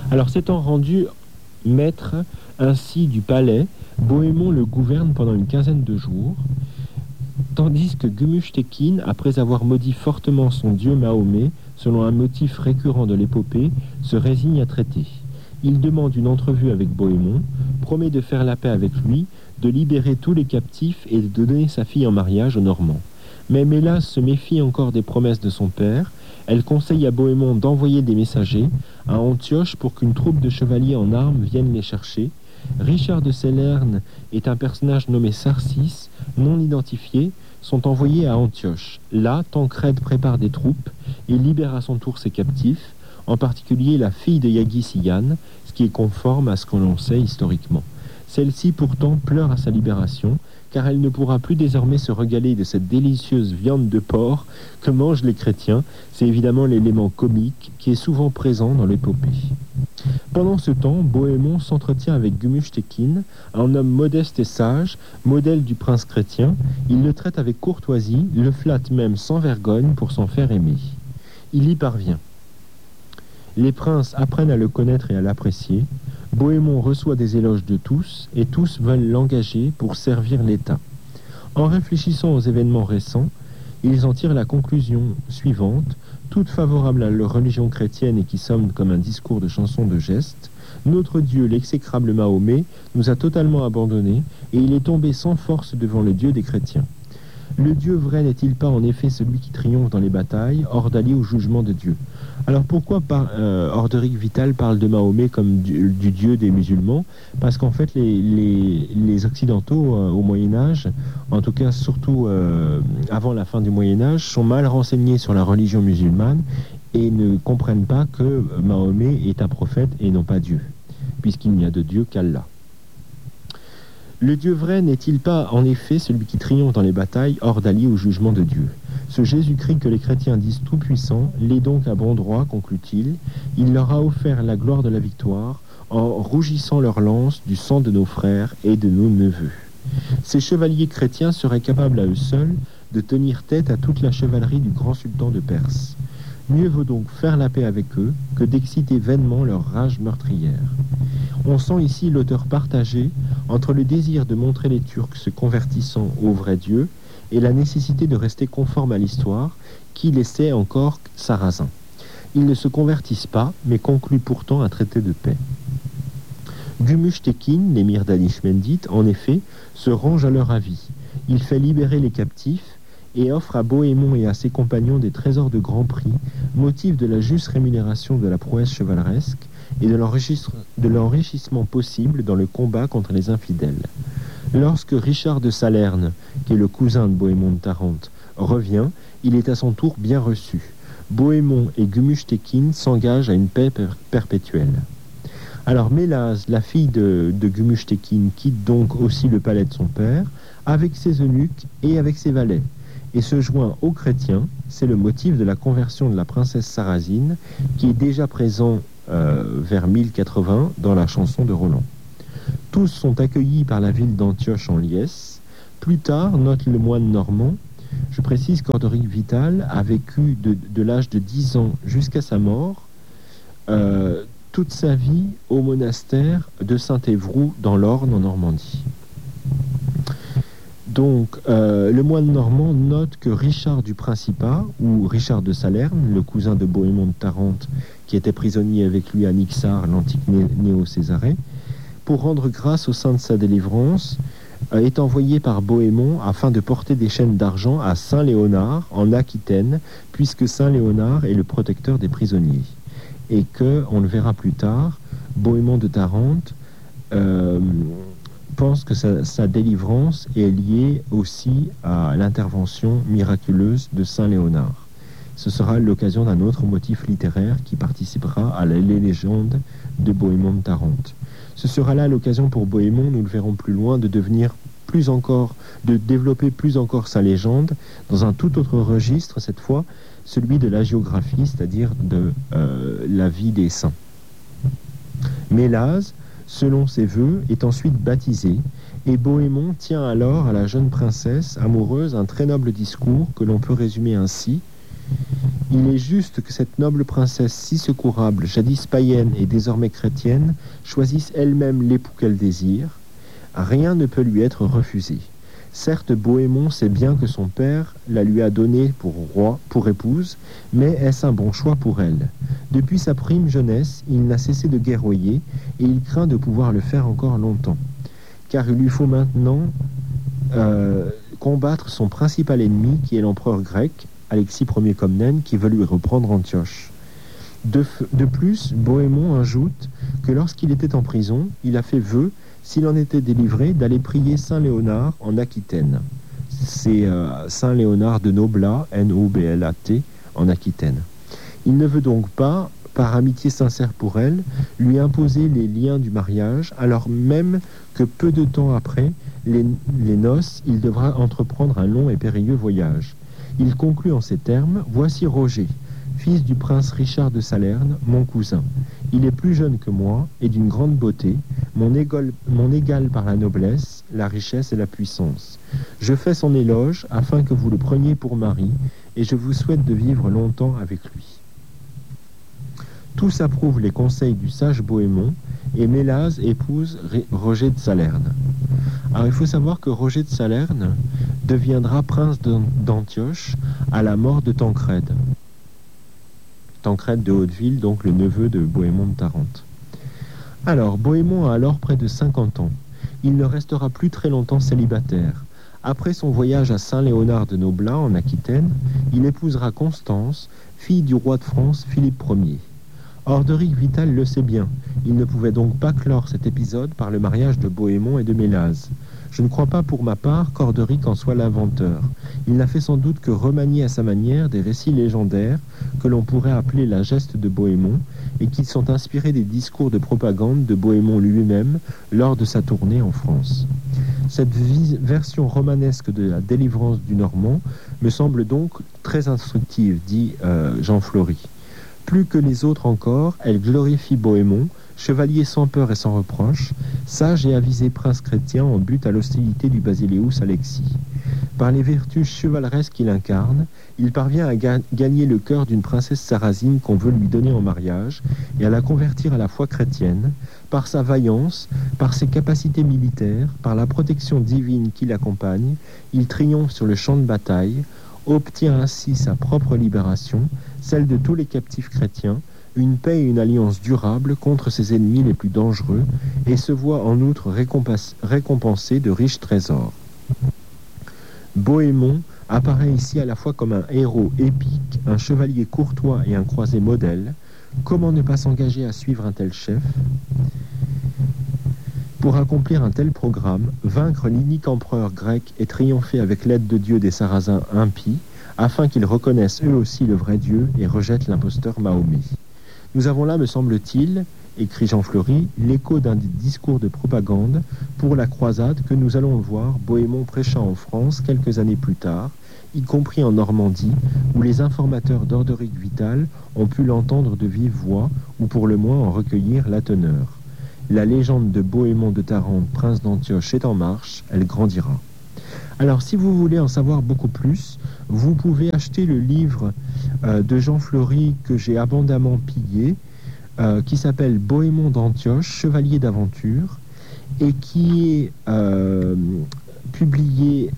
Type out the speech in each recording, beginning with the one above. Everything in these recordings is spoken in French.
Alors s'étant rendu maître ainsi du palais, Bohémond le gouverne pendant une quinzaine de jours, tandis que Gumush-Tekin, après avoir maudit fortement son dieu Mahomet, selon un motif récurrent de l'épopée, se résigne à traiter. Il demande une entrevue avec Bohémond, promet de faire la paix avec lui, de libérer tous les captifs et de donner sa fille en mariage aux Normands. Mais Mélas se méfie encore des promesses de son père. Elle conseille à Bohémond d'envoyer des messagers à Antioche pour qu'une troupe de chevaliers en armes vienne les chercher. Richard de Salerne est un personnage nommé Sarcis, non identifié, sont envoyés à Antioche. Là, Tancrède prépare des troupes et libère à son tour ses captifs, en particulier la fille de Yaghi Sigan, ce qui est conforme à ce que l'on sait historiquement. Celle-ci pourtant pleure à sa libération, car elle ne pourra plus désormais se régaler de cette délicieuse viande de porc que mangent les chrétiens. C'est évidemment l'élément comique qui est souvent présent dans l'épopée. Pendant ce temps, Bohémond s'entretient avec Gumush-Tekin, un homme modeste et sage, modèle du prince chrétien. Il le traite avec courtoisie, le flatte même sans vergogne pour s'en faire aimer. Il y parvient. Les princes apprennent à le connaître et à l'apprécier. Bohémond reçoit des éloges de tous, et tous veulent l'engager pour servir l'État. En réfléchissant aux événements récents, ils en tirent la conclusion suivante, toute favorable à leur religion chrétienne et qui sonne comme un discours de chanson de geste. Notre Dieu, l'exécrable Mahomet, nous a totalement abandonnés, et il est tombé sans force devant le Dieu des chrétiens. Le Dieu vrai n'est-il pas en effet celui qui triomphe dans les batailles, hors d'aller au jugement de Dieu? Alors pourquoi Orderic Vital parle de Mahomet comme du Dieu des musulmans? Parce qu'en fait les Occidentaux au Moyen-Âge, en tout cas surtout avant la fin du Moyen-Âge, sont mal renseignés sur la religion musulmane et ne comprennent pas que Mahomet est un prophète et non pas Dieu, puisqu'il n'y a de Dieu qu'Allah. Le Dieu vrai n'est-il pas en effet celui qui triomphe dans les batailles hors d'allier au jugement de Dieu? Ce Jésus-Christ que les chrétiens disent tout-puissant l'est donc à bon droit, conclut-il. Il leur a offert la gloire de la victoire en rougissant leur lance du sang de nos frères et de nos neveux. Ces chevaliers chrétiens seraient capables à eux seuls de tenir tête à toute la chevalerie du grand sultan de Perse. Mieux vaut donc faire la paix avec eux que d'exciter vainement leur rage meurtrière. On sent ici l'auteur partagé entre le désir de montrer les Turcs se convertissant au vrai Dieu et la nécessité de rester conforme à l'histoire qui laissait encore Sarrasins. Ils ne se convertissent pas, mais concluent pourtant un traité de paix. Gumush-Tekin, l'émir d'Anishmendit, en effet, se range à leur avis. Il fait libérer les captifs et offre à Bohémond et à ses compagnons des trésors de grand prix, motif de la juste rémunération de la prouesse chevaleresque et de l'enrichissement possible dans le combat contre les infidèles. Lorsque Richard de Salerne, qui est le cousin de Bohémond de Tarente, revient, il est à son tour bien reçu. Bohémond et Gumush-Tekin s'engagent à une paix perpétuelle. Alors Mélase, la fille de Gumush-Tekin, quitte donc aussi le palais de son père, avec ses eunuques et avec ses valets, et se joint aux chrétiens. C'est le motif de la conversion de la princesse Sarrasine, qui est déjà présent vers 1080 dans la chanson de Roland. Tous sont accueillis par la ville d'Antioche en liesse. Plus tard, note le moine normand, je précise qu'Orderic Vital a vécu de l'âge de 10 ans jusqu'à sa mort, toute sa vie au monastère de Saint-Évroult dans l'Orne en Normandie. Donc, le moine normand note que Richard du Principat, ou Richard de Salerne, le cousin de Bohémond de Tarente, qui était prisonnier avec lui à Nixar, l'antique Néo-Césarée, pour rendre grâce au sein de sa délivrance, est envoyé par Bohémond afin de porter des chaînes d'argent à Saint-Léonard, en Aquitaine, puisque Saint-Léonard est le protecteur des prisonniers. Et que, on le verra plus tard, Bohémond de Tarente pense que sa délivrance est liée aussi à l'intervention miraculeuse de Saint-Léonard. Ce sera l'occasion d'un autre motif littéraire qui participera à la légende de Bohémond de Tarente. Ce sera là l'occasion pour Bohémond, nous le verrons plus loin, de développer plus encore sa légende dans un tout autre registre, cette fois, celui de la géographie, c'est-à-dire de la vie des saints. Mélase, selon ses vœux, est ensuite baptisé, et Bohémond tient alors à la jeune princesse amoureuse un très noble discours que l'on peut résumer ainsi. Il est juste que cette noble princesse si secourable, jadis païenne et désormais chrétienne, choisisse elle-même l'époux qu'elle désire. Rien ne peut lui être refusé. Certes, Bohémond sait bien que son père la lui a donnée pour roi, pour épouse, mais est-ce un bon choix pour elle? Depuis sa prime jeunesse, il n'a cessé de guerroyer, et il craint de pouvoir le faire encore longtemps. Car il lui faut maintenant combattre son principal ennemi, qui est l'empereur grec, Alexis Ier Comnène, qui veut lui reprendre Antioche. De plus, Bohémond ajoute que lorsqu'il était en prison, il a fait vœu, s'il en était délivré, d'aller prier Saint Léonard en Aquitaine. C'est Saint Léonard de Noblat, N-O-B-L-A-T, en Aquitaine. Il ne veut donc pas, par amitié sincère pour elle, lui imposer les liens du mariage, alors même que peu de temps après les noces, il devra entreprendre un long et périlleux voyage. Il conclut en ces termes: « Voici Roger, fils du prince Richard de Salerne, mon cousin. Il est plus jeune que moi et d'une grande beauté, mon égal par la noblesse, la richesse et la puissance. Je fais son éloge afin que vous le preniez pour mari, et je vous souhaite de vivre longtemps avec lui. » Tous approuvent les conseils du sage Bohémond, et Mélase épouse Roger de Salerne. Alors il faut savoir que Roger de Salerne deviendra prince d'Antioche à la mort de Tancrède. Tancrède de Hauteville, donc le neveu de Bohémond de Tarente. Alors, Bohémond a alors près de 50 ans. Il ne restera plus très longtemps célibataire. Après son voyage à Saint-Léonard de Noblat, en Aquitaine, il épousera Constance, fille du roi de France Philippe Ier. Orderic Vital le sait bien. Il ne pouvait donc pas clore cet épisode par le mariage de Bohémond et de Mélase. Je ne crois pas pour ma part qu'Orderic en soit l'inventeur. Il n'a fait sans doute que remanier à sa manière des récits légendaires que l'on pourrait appeler la geste de Bohémond et qui sont inspirés des discours de propagande de Bohémond lui-même lors de sa tournée en France. Cette version romanesque de la délivrance du Normand me semble donc très instructive, dit Jean Flory. Plus que les autres encore, elle glorifie Bohémond, chevalier sans peur et sans reproche, sage et avisé prince chrétien en but à l'hostilité du basileus Alexis. Par les vertus chevaleresques qu'il incarne, il parvient à gagner le cœur d'une princesse sarrasine qu'on veut lui donner en mariage et à la convertir à la foi chrétienne, par sa vaillance, par ses capacités militaires, par la protection divine qui l'accompagne, il triomphe sur le champ de bataille, obtient ainsi sa propre libération, celle de tous les captifs chrétiens, une paix et une alliance durables contre ses ennemis les plus dangereux, et se voit en outre récompensé de riches trésors. Bohémond apparaît ici à la fois comme un héros épique, un chevalier courtois et un croisé modèle. Comment ne pas s'engager à suivre un tel chef ? Pour accomplir un tel programme, vaincre l'inique empereur grec et triompher avec l'aide de Dieu des Sarrasins impies, afin qu'ils reconnaissent eux aussi le vrai Dieu et rejettent l'imposteur Mahomet. Nous avons là, me semble-t-il, écrit Jean Flory, l'écho d'un discours de propagande pour la croisade que nous allons voir Bohémond prêcha en France quelques années plus tard, y compris en Normandie, où les informateurs d'Orderic Vital ont pu l'entendre de vive voix, ou pour le moins en recueillir la teneur. La légende de Bohémond de Tarente, prince d'Antioche, est en marche, elle grandira. Alors, si vous voulez en savoir beaucoup plus, vous pouvez acheter le livre de Jean Flory que j'ai abondamment pillé, qui s'appelle Bohémond d'Antioche, chevalier d'aventure, et qui est publié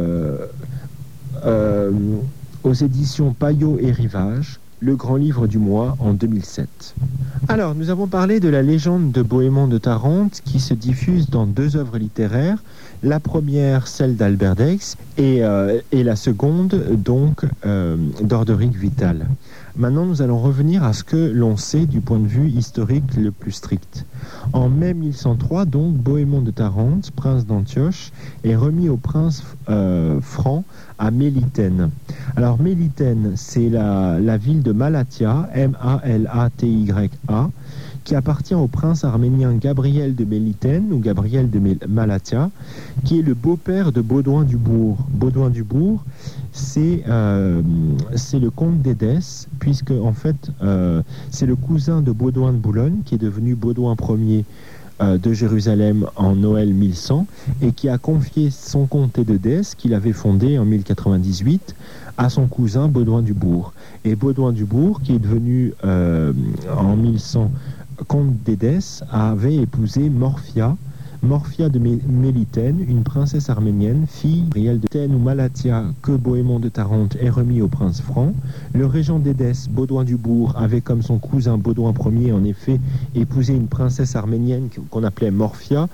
aux éditions Payot et Rivage, le grand livre du mois en 2007. Alors, nous avons parlé de la légende de Bohémond de Tarente qui se diffuse dans 2 œuvres littéraires. La première, celle d'Albert d'Aix, et la seconde, donc, d'Orderic Vital. Maintenant, nous allons revenir à ce que l'on sait du point de vue historique le plus strict. En mai 1103, donc, Bohémond de Tarente, prince d'Antioche, est remis au prince franc à Mélitène. Alors, Mélitène, c'est la ville de Malatia, M-A-L-A-T-Y-A, qui appartient au prince arménien Gabriel de Mélitène, ou Gabriel de Malatia, qui est le beau-père de Baudouin du Bourg. Baudouin du Bourg, c'est le comte d'Édesse, puisque en fait c'est le cousin de Baudouin de Boulogne, qui est devenu Baudouin Ier de Jérusalem en Noël 1100 et qui a confié son comté de Dès, qu'il avait fondé en 1098, à son cousin Baudouin du Bourg. Et Baudouin du Bourg, qui est devenu en 1100 comte d'Édesse, avait épousé Morphia de Mélitène, une princesse arménienne, fille de Tène ou Malatia, que Bohémond de Tarente est remis au prince franc. Le régent d'Édesse, Baudouin du Bourg, avait comme son cousin Baudouin Ier en effet épousé une princesse arménienne qu'on appelait Morphia,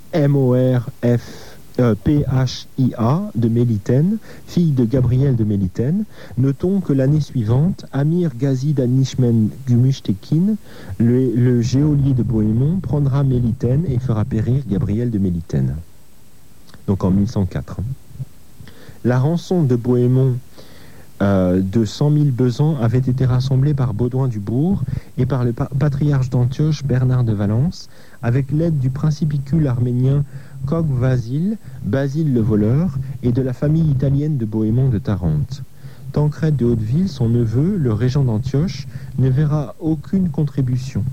Phia de Mélitène, fille de Gabriel de Mélitène. Notons que l'année suivante, Amir Ghazi Danishmen Gümüştekin, le geôlier de Bohémond, prendra Mélitène et fera périr Gabriel de Mélitène. Donc en 1104. La rançon de Bohémond de 100 000 besants avait été rassemblée par Baudouin du Bourg et par le patriarche d'Antioche Bernard de Valence, avec l'aide du principicule arménien Cog Basile le voleur, et de la famille italienne de Bohémond de Tarente. Tancrède de Hauteville, son neveu, le régent d'Antioche, ne verra aucune contribution.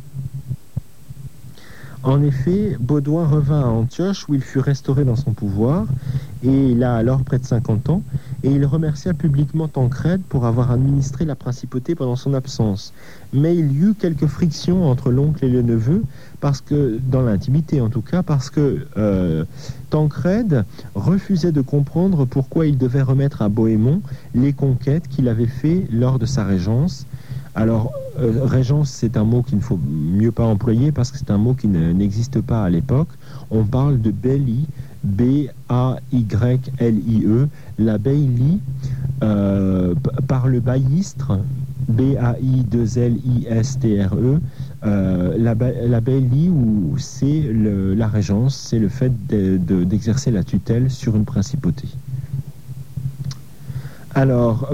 En effet, Baudouin revint à Antioche où il fut restauré dans son pouvoir, et il a alors près de 50 ans, et il remercia publiquement Tancrède pour avoir administré la principauté pendant son absence. Mais il y eut quelques frictions entre l'oncle et le neveu, parce que, dans l'intimité en tout cas, parce que Tancrède refusait de comprendre pourquoi il devait remettre à Bohémond les conquêtes qu'il avait fait lors de sa régence. Alors, régence, c'est un mot qu'il ne faut mieux pas employer parce que c'est un mot qui n'existe pas à l'époque. On parle de baillie, B-A-Y-L-I-E, la baillie par le baillistre, B-A-I-2-L-I-S-T-R-E, la baillie, où c'est la régence, c'est le fait d'exercer la tutelle sur une principauté. Alors,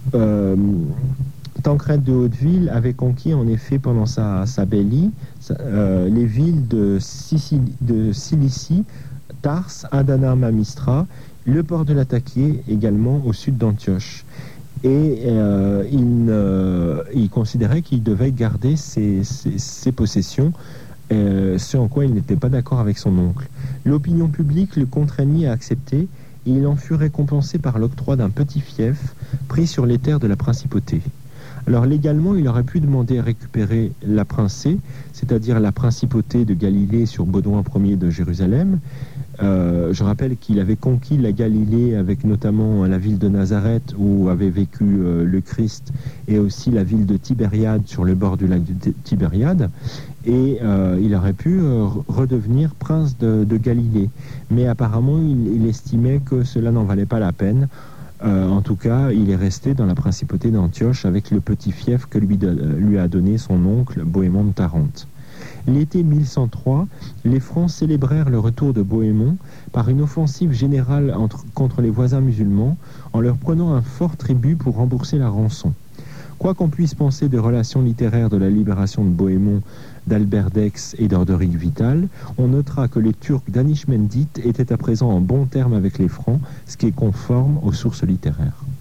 Tancrède de Hauteville avait conquis en effet pendant sa baillie les villes de Cilicie, Tars, Adana, Mamistra, le port de Latakié également au sud d'Antioche. Et il considérait qu'il devait garder ses possessions, ce en quoi il n'était pas d'accord avec son oncle. L'opinion publique le contraignit à accepter et il en fut récompensé par l'octroi d'un petit fief pris sur les terres de la principauté. Alors légalement, il aurait pu demander à récupérer la princée, c'est-à-dire la principauté de Galilée sur Baudouin Ier de Jérusalem. Je rappelle qu'il avait conquis la Galilée avec notamment la ville de Nazareth où avait vécu le Christ, et aussi la ville de Tibériade sur le bord du lac de Tibériade. Et il aurait pu redevenir prince de Galilée. Mais apparemment, il estimait que cela n'en valait pas la peine. En tout cas, il est resté dans la principauté d'Antioche avec le petit fief que lui a donné son oncle Bohémond de Tarente. L'été 1103, les Francs célébrèrent le retour de Bohémond par une offensive générale contre les voisins musulmans en leur prenant un fort tribut pour rembourser la rançon. Quoi qu'on puisse penser des relations littéraires de la libération de Bohémond, d'Albert d'Aix et d'Orderic Vital, on notera que les Turcs d'Anishmendit étaient à présent en bons termes avec les Francs, ce qui est conforme aux sources littéraires.